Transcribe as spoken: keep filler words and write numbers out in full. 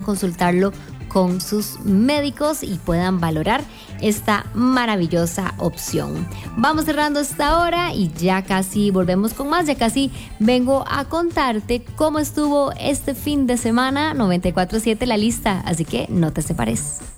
consultarlo con sus médicos y puedan valorar esta maravillosa opción. Vamos cerrando esta hora y ya casi volvemos con más. Ya casi vengo a contarte cómo estuvo este fin de semana. noventa y cuatro punto siete La Lista, así que no te separes.